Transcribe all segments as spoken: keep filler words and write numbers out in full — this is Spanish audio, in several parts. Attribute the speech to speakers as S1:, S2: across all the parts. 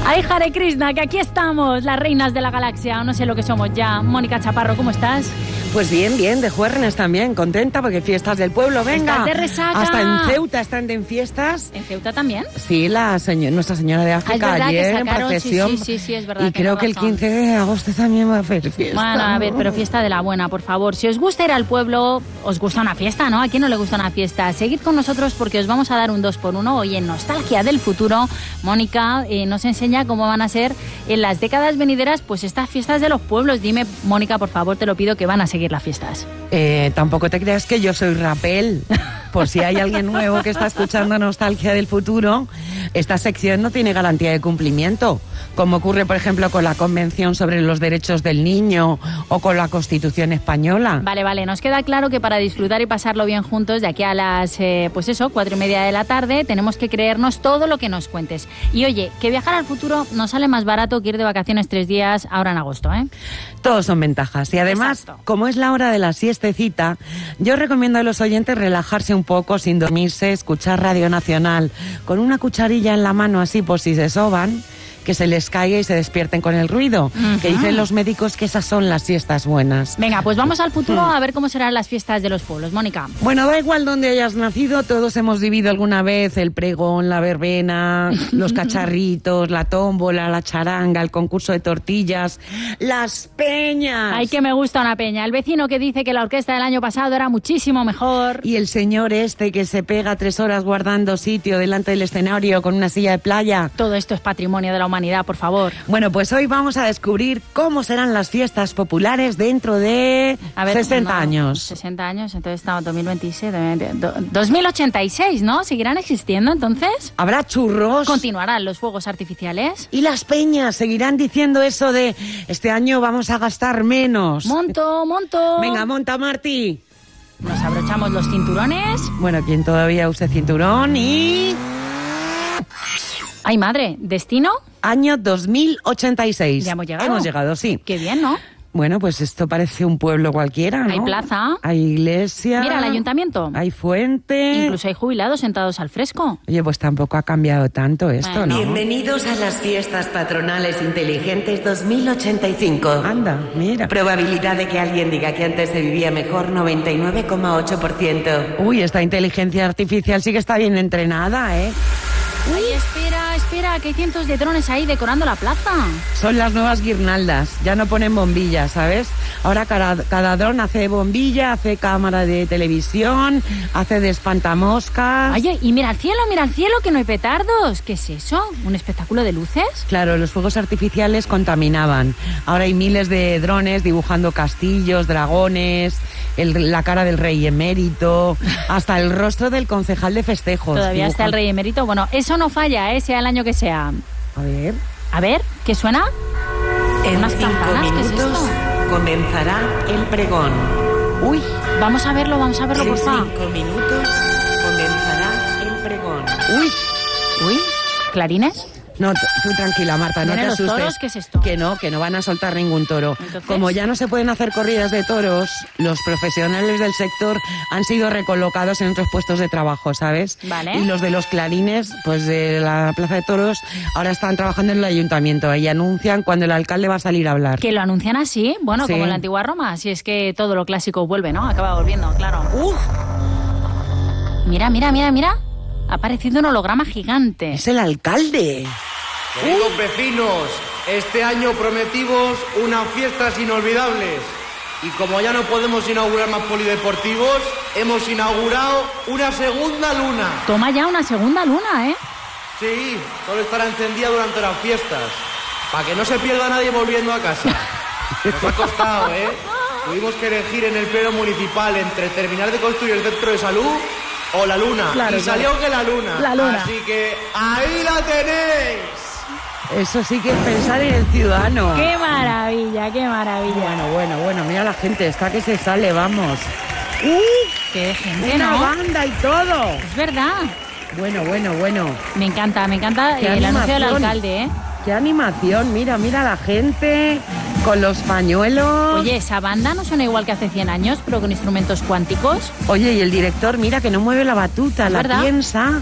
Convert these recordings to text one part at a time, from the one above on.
S1: Ay, Hare Krishna, que aquí estamos, las reinas de la galaxia, no sé lo que somos ya. Mónica Chaparro, ¿cómo estás?
S2: Pues bien, bien, de juernes también, contenta porque fiestas del pueblo, venga.
S1: ¿Estás de resaca?
S2: Hasta en Ceuta están en fiestas.
S1: ¿En Ceuta también?
S2: Sí, la señor, Nuestra Señora de África,
S1: ah, es verdad,
S2: ayer
S1: que sacaron,
S2: en procesión.
S1: Sí, sí, sí, sí, es verdad.
S2: Y creo que el quince de agosto también va a hacer fiesta.
S1: Bueno, a ver, pero fiesta de la buena, por favor. Si os gusta ir al pueblo, os gusta una fiesta, ¿no? ¿A quién no le gusta una fiesta? Seguid con nosotros porque os vamos a dar un dos por uno. Hoy en Nostalgia del Futuro, Mónica eh, nos enseña cómo van a ser en las décadas venideras pues estas fiestas de los pueblos. Dime, Mónica, por favor, te lo pido, que van a seguir las fiestas.
S2: Eh, tampoco te creas que yo soy rapel. Por si hay alguien nuevo que está escuchando Nostalgia del Futuro, esta sección no tiene garantía de cumplimiento, como ocurre, por ejemplo, con la Convención sobre los Derechos del Niño o con la Constitución Española.
S1: Vale, vale, nos queda claro que para disfrutar y pasarlo bien juntos, de aquí a las, eh, pues eso, cuatro y media de la tarde, tenemos que creernos todo lo que nos cuentes. Y oye, que viajar al futuro nos sale más barato que ir de vacaciones tres días ahora en agosto, ¿eh?
S2: Todos son ventajas. Y además, exacto, como es la hora de la siestecita, yo recomiendo a los oyentes relajarse un poco sin dormirse, escuchar Radio Nacional con una cucharilla en la mano así por si se soban, que se les caiga y se despierten con el ruido. Uh-huh. Que dicen los médicos que esas son las siestas buenas.
S1: Venga, pues vamos al futuro a ver cómo serán las fiestas de los pueblos, Mónica.
S2: Bueno, da igual dónde hayas nacido, todos hemos vivido alguna vez el pregón, la verbena, los cacharritos, la tómbola, la charanga, el concurso de tortillas, las peñas.
S1: Ay, que me gusta una peña. El vecino que dice que la orquesta del año pasado era muchísimo mejor.
S2: Y el señor este que se pega tres horas guardando sitio delante del escenario con una silla de playa.
S1: Todo esto es patrimonio de la humanidad, por favor.
S2: Bueno, pues hoy vamos a descubrir cómo serán las fiestas populares dentro de a ver, sesenta no, años.
S1: sesenta años, entonces estamos dos mil veintiséis, dos mil ochenta y seis, ¿no? ¿Seguirán existiendo entonces?
S2: ¿Habrá churros?
S1: ¿Continuarán los fuegos artificiales?
S2: ¿Y las peñas seguirán diciendo eso de este año vamos a gastar menos?
S1: Monto, monto.
S2: Venga, monta, Martí.
S1: Nos abrochamos los cinturones.
S2: Bueno, quien todavía use cinturón y...
S1: ¡Ay, madre! ¿Destino?
S2: Año dos mil ochenta y seis.
S1: ¿Ya hemos llegado?
S2: Hemos llegado, sí.
S1: ¡Qué bien!, ¿no?
S2: Bueno, pues esto parece un pueblo cualquiera, ¿no?
S1: Hay plaza.
S2: Hay iglesia.
S1: Mira, el ayuntamiento.
S2: Hay fuente.
S1: Incluso hay jubilados sentados al fresco.
S2: Oye, pues tampoco ha cambiado tanto esto, bueno, ¿no?
S3: Bienvenidos a las fiestas patronales inteligentes dos mil ochenta y cinco.
S2: Anda, mira.
S3: Probabilidad de que alguien diga que antes se vivía mejor, noventa y nueve coma ocho por ciento.
S2: Uy, esta inteligencia artificial sí que está bien entrenada, ¿eh?
S1: Ay, espera, espera, que hay cientos de drones ahí decorando la plaza.
S2: Son las nuevas guirnaldas, ya no ponen bombillas, ¿sabes? Ahora cada, cada dron hace bombilla, hace cámara de televisión, hace de espantamoscas.
S1: Oye, y mira al cielo, mira al cielo, que no hay petardos. ¿Qué es eso? ¿Un espectáculo de luces?
S2: Claro, los fuegos artificiales contaminaban. Ahora hay miles de drones dibujando castillos, dragones, el, la cara del rey emérito, hasta el rostro del concejal de festejos.
S1: ¿Todavía
S2: dibujan...
S1: está el rey emérito? Bueno, eso no falla, ¿eh? Sea el año que sea.
S2: A ver.
S1: A ver, ¿qué suena?
S3: En
S1: unas
S3: cinco
S1: campanas, ¿qué es esto?
S3: Comenzará el pregón.
S1: Uy, vamos a verlo, vamos a verlo,
S3: en
S1: por favor.
S3: En cinco minutos comenzará el pregón.
S2: Uy,
S1: uy, ¿clarines?
S2: No, tú tranquila, Marta, no te
S1: los
S2: asustes.
S1: Toros? ¿Qué es esto?
S2: Que no, que no van a soltar ningún toro.
S1: ¿Entonces?
S2: Como ya no se pueden hacer corridas de toros, los profesionales del sector han sido recolocados en otros puestos de trabajo, ¿sabes?
S1: Vale.
S2: Y los de los clarines, pues de la Plaza de Toros, ahora están trabajando en el ayuntamiento y anuncian cuando el alcalde va a salir a hablar.
S1: ¿Que lo anuncian así? Bueno,
S2: Sí.
S1: como en la antigua Roma, si es que todo lo clásico vuelve, ¿no? Acaba volviendo, claro.
S2: ¡Uf!
S1: Mira, mira, mira, mira. Ha aparecido un holograma gigante.
S2: ¡Es el alcalde!
S4: Queridos vecinos, este año prometimos unas fiestas inolvidables y como ya no podemos inaugurar más polideportivos, hemos inaugurado una segunda luna.
S1: Toma ya una segunda luna, ¿eh?
S4: Sí, solo estará encendida durante las fiestas, para que no se pierda nadie volviendo a casa. Nos ha costado, ¿eh? Tuvimos que elegir en el pleno municipal entre terminar de construir el centro de salud o la luna.
S1: Claro,
S4: y salió
S1: claro.
S4: que la luna.
S1: La luna.
S4: Así que ahí la tenéis.
S2: Eso sí que es pensar en el ciudadano.
S1: ¡Qué maravilla, qué maravilla!
S2: Bueno, bueno, bueno, mira la gente, está que se sale, vamos. ¡Uh!
S1: ¡Qué gente,
S2: ¡Una
S1: ¿no?
S2: banda y todo!
S1: Es verdad.
S2: Bueno, bueno, bueno.
S1: Me encanta, me encanta
S2: Qué
S1: el anuncio del
S2: animación.
S1: alcalde, ¿eh?
S2: ¡Qué animación! Mira, mira la gente con los pañuelos.
S1: Oye, esa banda no suena igual que hace cien años, pero con instrumentos cuánticos.
S2: Oye, y el director, mira que no mueve la batuta,
S1: ¿Es
S2: la
S1: verdad?
S2: piensa.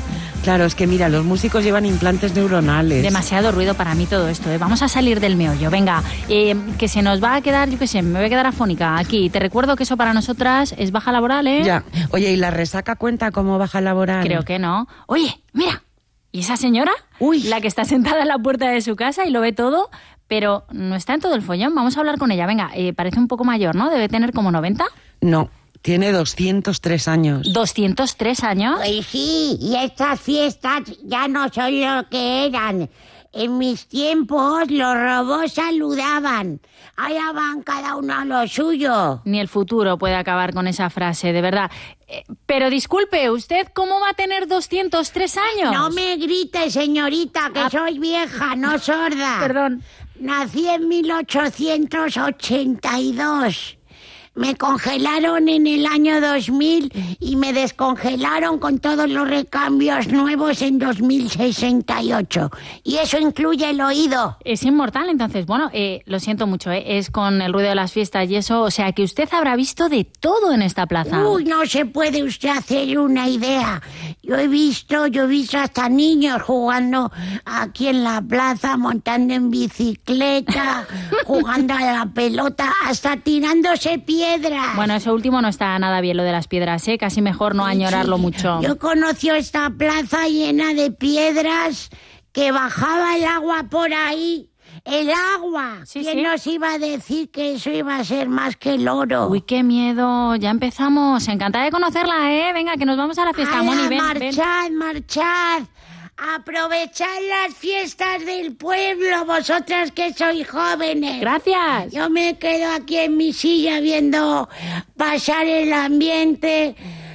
S2: Claro, es que mira, los músicos llevan implantes neuronales.
S1: Demasiado ruido para mí todo esto, ¿eh? Vamos a salir del meollo. Venga, eh, que se nos va a quedar, yo qué sé, me voy a quedar afónica aquí. Te recuerdo que eso para nosotras es baja laboral, ¿eh?
S2: Ya. Oye, ¿y la resaca cuenta como baja laboral?
S1: Creo que no. Oye, mira, ¿y esa señora?
S2: Uy.
S1: La que está sentada en la puerta de su casa y lo ve todo, pero no está en todo el follón. Vamos a hablar con ella. Venga, eh, parece un poco mayor, ¿no? Debe tener como noventa.
S2: No, tiene doscientos tres años.
S1: ¿doscientos tres años?
S5: Pues sí, y estas fiestas ya no son lo que eran. En mis tiempos los robots saludaban. Allá van cada uno a lo suyo.
S1: Ni el futuro puede acabar con esa frase, de verdad. Eh, pero disculpe, ¿usted cómo va a tener doscientos tres años?
S5: No me grite, señorita, que
S1: Ah.
S5: soy vieja, no sorda.
S1: Perdón.
S5: Nací en mil ochocientos ochenta y dos. Me congelaron en el año dos mil y me descongelaron con todos los recambios nuevos en dos mil sesenta y ocho. Y eso incluye el oído.
S1: Es inmortal, entonces. Bueno, eh, lo siento mucho, ¿eh? Es con el ruido de las fiestas y eso. O sea, que usted habrá visto de todo en esta plaza.
S5: Uy, no se puede usted hacer una idea. Yo he visto, yo he visto hasta niños jugando aquí en la plaza, montando en bicicleta, jugando a la pelota, hasta tirándose piedras.
S1: Bueno, eso último no está nada bien, lo de las piedras, ¿eh? Casi mejor no añorarlo
S5: Sí,
S1: mucho.
S5: Yo conocí esta plaza llena de piedras, que bajaba el agua por ahí. ¡El agua!
S1: Sí,
S5: ¿Quién
S1: sí.
S5: nos iba a decir que eso iba a ser más que el oro?
S1: Uy, qué miedo. Ya empezamos. Encantada de conocerla, ¿eh? Venga, que nos vamos a la fiesta.
S5: ¡Hala,
S1: Moni, ven, ven.
S5: marchad, marchad! Aprovechad las fiestas del pueblo, vosotras que sois jóvenes.
S1: Gracias.
S5: Yo me quedo aquí en mi silla viendo pasar el ambiente.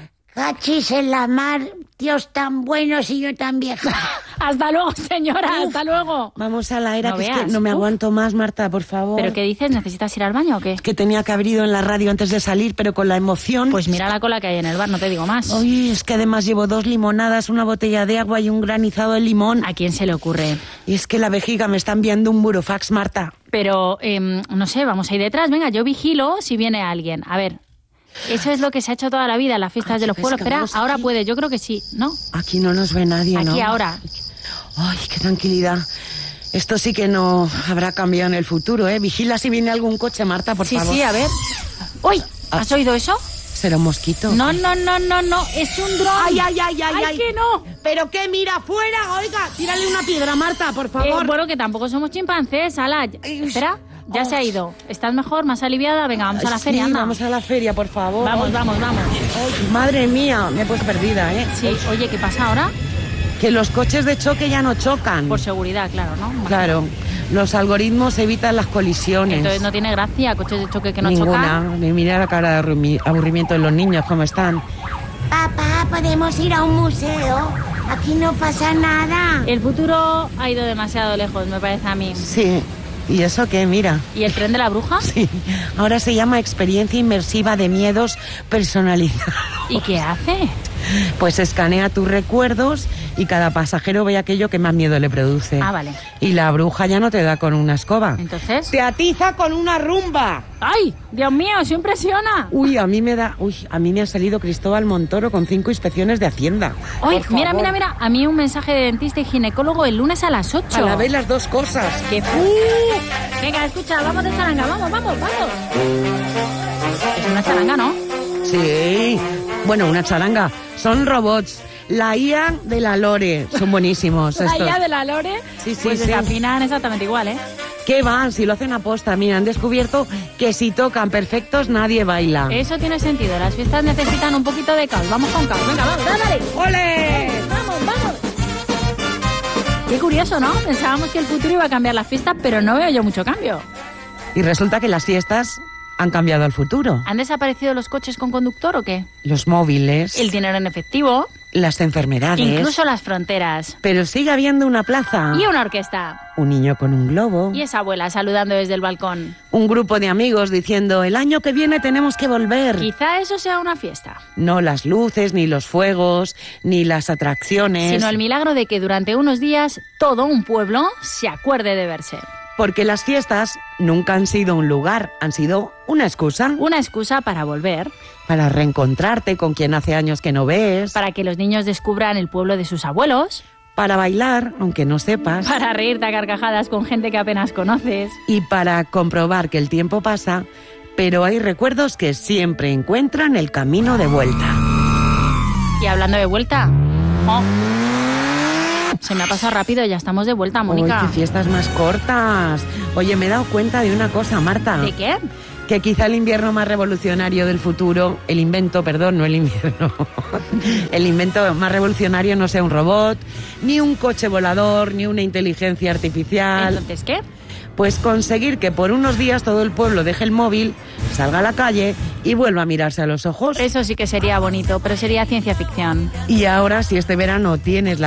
S5: Cachis en la mar, tíos tan buenos y yo tan vieja.
S1: Hasta luego, señora.
S2: Uf.
S1: Hasta luego.
S2: Vamos a la era,
S1: No
S2: que es
S1: veas.
S2: que no me
S1: Uf.
S2: aguanto más, Marta, por favor.
S1: ¿Pero qué dices? ¿Necesitas ir al baño o qué?
S2: Es que tenía que haber ido en la radio antes de salir, pero con la emoción...
S1: Pues mira la cola que hay en el bar, no te digo más.
S2: Uy, es que además llevo dos limonadas, una botella de agua y un granizado de limón.
S1: ¿A quién se le ocurre?
S2: Y es que la vejiga me está enviando un burofax, Marta.
S1: Pero, em, no sé, vamos a ir detrás. Venga, yo vigilo si viene alguien. A ver, eso es lo que se ha hecho toda la vida en las fiestas
S2: Ay,
S1: de los
S2: ¿ves
S1: pueblos.
S2: que
S1: Espera,
S2: vamos
S1: ahora
S2: aquí?
S1: puede. Yo creo que sí, ¿no?
S2: Aquí no nos ve nadie, ¿no?
S1: Aquí ahora.
S2: Ay, qué tranquilidad. Esto sí que no habrá cambiado en el futuro, ¿eh? Vigila si viene algún coche, Marta, por
S1: Sí,
S2: favor.
S1: sí, a ver. ¡Uy!
S2: Ah.
S1: ¿Has oído eso?
S2: ¿Será un mosquito?
S1: No, no, no, no, no. Es un dron.
S2: Ay, ay, ay, ay,
S1: ¡Ay,
S2: ay.
S1: que no!
S2: ¿Pero qué? Mira, fuera, oiga, tírale una piedra, Marta, por favor.
S1: Eh, bueno, que tampoco somos chimpancés, Ala. Espera, ya se ha ido. ¿Estás mejor, más aliviada? Venga, vamos a la
S2: Sí,
S1: feria, anda.
S2: vamos a la feria, por favor.
S1: Vamos, vamos, vamos.
S2: Ay, madre mía, me he puesto perdida, ¿eh?
S1: Sí, oye, ¿qué pasa ahora?
S2: Que los coches de choque ya no chocan.
S1: Por seguridad, claro, ¿no?
S2: Claro, los algoritmos evitan las colisiones.
S1: Entonces no tiene gracia, coches de choque que no
S2: Ninguna.
S1: chocan.
S2: Mira la cara de arrumi- aburrimiento de los niños, cómo están.
S5: Papá, ¿podemos ir a un museo? Aquí no pasa nada.
S1: El futuro ha ido demasiado lejos, me parece a mí.
S2: Sí. ¿Y eso qué? Mira.
S1: ¿Y el tren de la bruja?
S2: Sí. Ahora se llama experiencia inmersiva de miedos personalizada.
S1: ¿Y qué hace?
S2: Pues escanea tus recuerdos y cada pasajero ve aquello que más miedo le produce.
S1: Ah, vale.
S2: Y la bruja ya no te da con una escoba.
S1: Entonces...
S2: Te atiza con una rumba.
S1: ¡Ay! ¡Dios mío! ¡Eso impresiona!
S2: Uy, a mí me da, uy, a mí me ha salido Cristóbal Montoro con cinco inspecciones de Hacienda.
S1: ¡Ay!
S2: Por
S1: Mira,
S2: favor.
S1: mira, mira. A mí un mensaje de dentista y ginecólogo el lunes a las ocho.
S2: A la vez las dos cosas.
S1: ¡Qué fu- Venga, escucha, vamos de charanga, vamos, vamos, vamos. Es una charanga, ¿no?
S2: Sí. Bueno, una charanga. Son robots. La I A de la Lore. Son buenísimos
S1: La
S2: estos.
S1: I A de la Lore,
S2: Sí, sí,
S1: pues
S2: sí.
S1: desafinan exactamente igual, ¿eh?
S2: ¿Qué van? Si lo hacen aposta. Mira, han descubierto que si tocan perfectos nadie baila.
S1: Eso tiene sentido. Las fiestas necesitan un poquito de caos. Vamos con caos. Venga, vamos, dale.
S2: ¡Ole!
S1: Vamos, vamos. Qué curioso, ¿no? Pensábamos que el futuro iba a cambiar las fiestas, pero no veo yo mucho cambio.
S2: Y resulta que las fiestas han cambiado al futuro.
S1: ¿Han desaparecido los coches con conductor o qué?
S2: Los móviles,
S1: El dinero en efectivo,
S2: las enfermedades.
S1: incluso las fronteras.
S2: Pero sigue habiendo una plaza.
S1: Y una orquesta.
S2: Un niño con un globo.
S1: Y esa abuela saludando desde el balcón.
S2: Un grupo de amigos diciendo, el año que viene tenemos que volver.
S1: Quizá eso sea una fiesta.
S2: No las luces, ni los fuegos, ni las atracciones.
S1: Sino el milagro de que durante unos días todo un pueblo se acuerde de verse.
S2: Porque las fiestas nunca han sido un lugar, han sido una excusa.
S1: Una excusa para volver.
S2: Para reencontrarte con quien hace años que no ves.
S1: Para que los niños descubran el pueblo de sus abuelos.
S2: Para bailar, aunque no sepas.
S1: Para reírte a carcajadas con gente que apenas conoces.
S2: Y para comprobar que el tiempo pasa, pero hay recuerdos que siempre encuentran el camino de vuelta.
S1: Y hablando de vuelta, oh, se me ha pasado rápido, ya estamos de vuelta, Mónica.
S2: ¡Uy, qué fiestas más cortas! Oye, me he dado cuenta de una cosa, Marta.
S1: ¿De qué?
S2: Que quizá el invierno más revolucionario del futuro, el invento, perdón, no el invierno, el invento más revolucionario no sea un robot, ni un coche volador, ni una inteligencia artificial.
S1: ¿Entonces qué?
S2: Pues conseguir que por unos días todo el pueblo deje el móvil, salga a la calle y vuelva a mirarse a los ojos.
S1: Eso sí que sería bonito, pero sería ciencia ficción.
S2: Y ahora, si este verano tienes la